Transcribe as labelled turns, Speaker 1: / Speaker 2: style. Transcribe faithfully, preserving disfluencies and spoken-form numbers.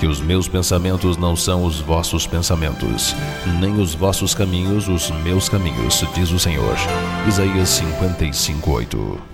Speaker 1: que os meus pensamentos não são os vossos pensamentos, nem os vossos caminhos os meus caminhos, diz o Senhor. Isaías cinquenta e cinco, oito.